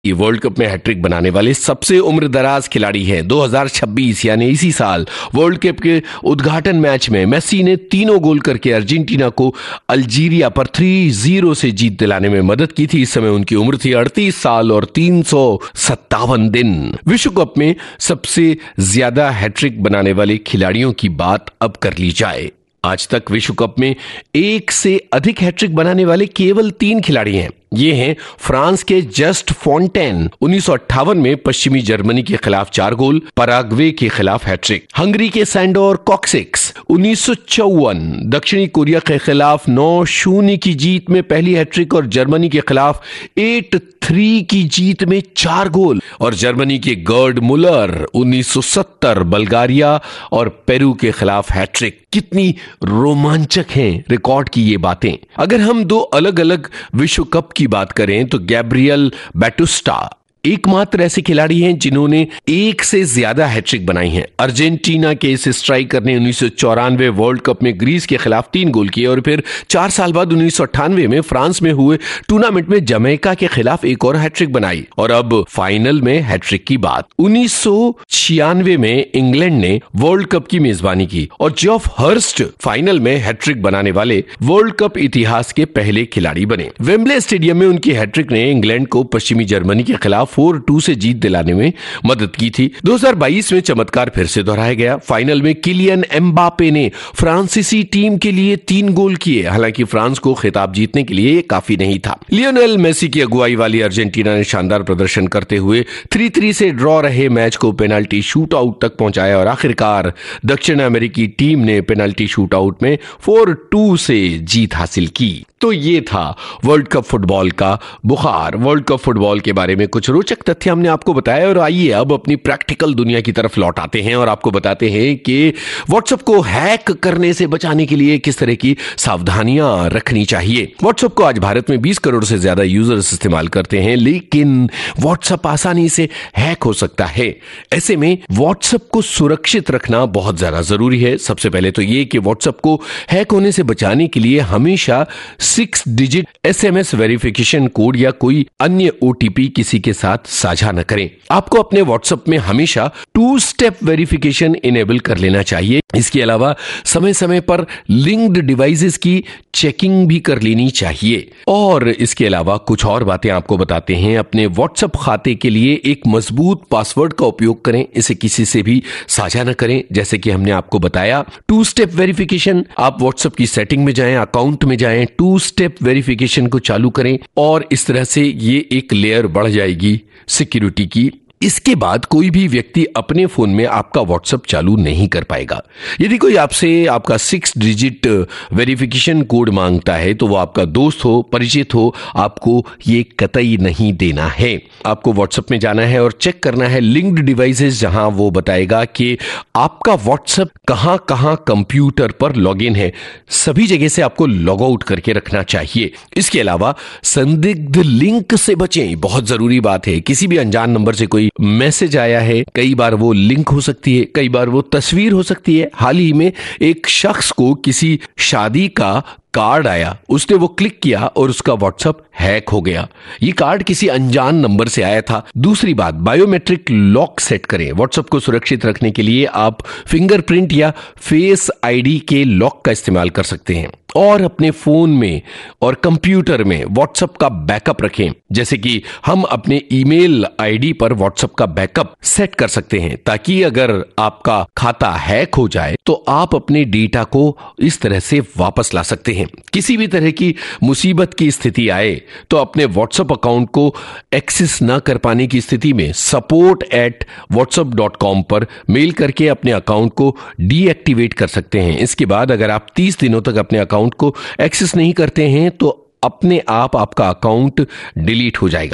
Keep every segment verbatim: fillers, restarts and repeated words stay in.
ये world cup में hat trick बनाने वाले सबसे उम्रदराज खिलाड़ी हैं। दो हज़ार छब्बीस यानी इसी साल वर्ल्ड कप के उद्घाटन मैच में मेसी ने तीनों गोल करके अर्जेंटीना को अल्जीरिया पर तीन शून्य से जीत दिलाने में मदद की थी। इस समय उनकी उम्र थी अड़तीस साल और तीन सौ सत्तावन दिन। विश्व कप में सबसे ज्यादा हैट्रिक बनाने वाले खिलाड़ियों की बात अब कर ली जाए। आज तक विश्व कप में एक से अधिक हैट्रिक बनाने वाले केवल तीन खिलाड़ी हैं। ये हैं फ्रांस के जस्ट फोंटेन, उन्नीस सौ अट्ठावन में पश्चिमी जर्मनी के खिलाफ चार गोल, पराग्वे के खिलाफ हैट्रिक। हंगरी के सैंडोर कॉक्सिक्स, उन्नीस सौ चौवन, दक्षिणी कोरिया के खिलाफ नौ शून्य की जीत में पहली हैट्रिक और जर्मनी के खिलाफ आठ तीन की जीत में चार गोल। और जर्मनी के गर्ड मुलर, उन्नीस सौ सत्तर, बल्गारिया और पेरू के खिलाफ हैट्रिक। कितनी रोमांचक हैं रिकॉर्ड की ये बातें। अगर हम दो अलग अलग विश्व कप की बात करें तो गैब्रियल बैटुस्टा एकमात्र ऐसे खिलाड़ी हैं जिन्होंने एक से ज्यादा हैट्रिक बनाई हैं। अर्जेंटीना के इस स्ट्राइकर ने उन्नीस सौ चौरानवे वर्ल्ड कप में ग्रीस के खिलाफ तीन गोल किए और फिर चार साल बाद उन्नीस सौ अट्ठानवे में फ्रांस में हुए टूर्नामेंट में जमैका के खिलाफ एक और हैट्रिक बनाई। और अब फाइनल में हैट्रिक की बात। उन्नीस सौ छियानवे में इंग्लैंड ने वर्ल्ड कप की मेजबानी की और जेफ हर्स्ट फाइनल में हैट्रिक बनाने वाले वर्ल्ड कप इतिहास के पहले खिलाड़ी बने। वेम्बले स्टेडियम में उनकी हैट्रिक ने इंग्लैंड को पश्चिमी जर्मनी के खिलाफ चार दो से जीत दिलाने में मदद की थी। दो हज़ार बाईस में चमत्कार फिर से दोहराया गया। फाइनल में किलियन एम्बापे ने फ्रांसीसी टीम के लिए तीन गोल किए। हालांकि फ्रांस को खिताब जीतने के लिए काफी नहीं था। लियोनेल मेसी की अगुवाई वाली अर्जेंटीना ने शानदार प्रदर्शन करते हुए तीन तीन से ड्रॉ रहे मैच को पेनाल्टी शूट आउट तक पहुंचाया और आखिरकार दक्षिण अमेरिकी टीम ने पेनाल्टी शूट आउट में चार दो से जीत हासिल की। तो ये था वर्ल्ड कप फुटबॉल का बुखार। वर्ल्ड कप फुटबॉल के बारे में कुछ रोचक तथ्य हमने आपको बताया और आइए अब अपनी प्रैक्टिकल दुनिया की तरफ लौट आते हैं और आपको बताते हैं कि व्हाट्सएप को हैक करने से बचाने के लिए किस तरह की सावधानियां रखनी चाहिए। व्हाट्सएप को आज भारत में बीस करोड़ से ज्यादा यूजर्स इस्तेमाल करते हैं, लेकिन व्हाट्सएप आसानी से हैक हो सकता है। ऐसे में व्हाट्सएप को सुरक्षित रखना बहुत ज्यादा जरूरी है। सबसे पहले तो ये कि व्हाट्सएप को हैक होने से बचाने के लिए हमेशा six digit SMS verification code या कोई अन्य ओटीपी किसी के साथ साझा न करें। आपको अपने व्हाट्सएप में हमेशा टू स्टेप वेरिफिकेशन इनेबल कर लेना चाहिए। इसके अलावा समय समय पर लिंक्ड डिवाइसेस की चेकिंग भी कर लेनी चाहिए। और इसके अलावा कुछ और बातें आपको बताते हैं। अपने व्हाट्सएप खाते के लिए एक मजबूत पासवर्ड का उपयोग करें। इसे किसी से भी साझा न करें। जैसे कि हमने आपको बताया टू स्टेप वेरिफिकेशन, आप व्हाट्सएप की सेटिंग में जाएं, अकाउंट में जाएं, टू स्टेप वेरिफिकेशन को चालू करें और इस तरह से ये एक लेयर बढ़ जाएगी सिक्योरिटी की। इसके बाद कोई भी व्यक्ति अपने फोन में आपका व्हाट्सएप चालू नहीं कर पाएगा। यदि कोई आपसे आपका सिक्स डिजिट वेरिफिकेशन कोड मांगता है तो वो आपका दोस्त हो, परिचित हो, आपको ये कतई नहीं देना है। आपको व्हाट्सएप में जाना है और चेक करना है लिंक्ड डिवाइसेस, जहां वो बताएगा कि आपका व्हाट्सएप कहां कहां कंप्यूटर पर लॉगिन है। सभी जगह से आपको लॉग आउट करके रखना चाहिए। इसके अलावा संदिग्ध लिंक से बचें, बहुत जरूरी बात है। किसी भी अनजान नंबर से कोई मैसेज आया है, कई बार वो लिंक हो सकती है, कई बार वो तस्वीर हो सकती है। हाल ही में एक शख्स को किसी शादी का कार्ड आया, उसने वो क्लिक किया और उसका व्हाट्सएप हैक हो गया। ये कार्ड किसी अनजान नंबर से आया था। दूसरी बात, बायोमेट्रिक लॉक सेट करें। व्हाट्सएप को सुरक्षित रखने के लिए आप फिंगरप्रिंट या फेस आईडी के लॉक का इस्तेमाल कर सकते हैं। और अपने फोन में और कंप्यूटर में व्हाट्सएप का बैकअप रखें। जैसे कि हम अपने ईमेल आईडी पर व्हाट्सएप का बैकअप सेट कर सकते हैं, ताकि अगर आपका खाता हैक हो जाए तो आप अपने डेटा को इस तरह से वापस ला सकते हैं। किसी भी तरह की मुसीबत की स्थिति आए तो अपने व्हाट्सएप अकाउंट को एक्सेस न कर पाने की स्थिति में support at WhatsApp dot com पर मेल करके अपने अकाउंट को डीएक्टिवेट कर सकते हैं। इसके बाद अगर आप तीस दिनों तक अपने अकाउंट को एक्सेस नहीं करते हैं तो अपने आप आपका अकाउंट डिलीट हो जाएगा।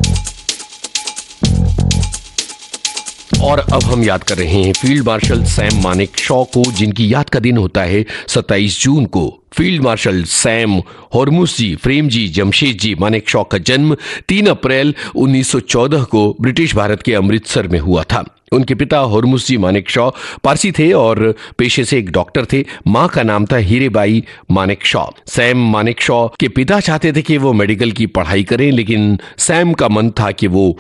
और अब हम याद कर रहे हैं फील्ड मार्शल सैम मानेकशॉ को, जिनकी याद का दिन होता है सत्ताईस जून को। Field marshal Sam Hormusji Framji Jamshedji Manekshaw का जन्म तीन अप्रैल उन्नीस सौ चौदह को ब्रिटिश भारत के अमृतसर में हुआ था। उनके पिता होर्मुसजी मानेकशॉ पारसी थे और पेशे से एक डॉक्टर थे। मां का नाम था हीरेबाई मानेकशॉ। सैम मानेकशॉ के पिता चाहते थे कि वो मेडिकल की पढ़ाई करें, लेकिन सैम का मन था कि वो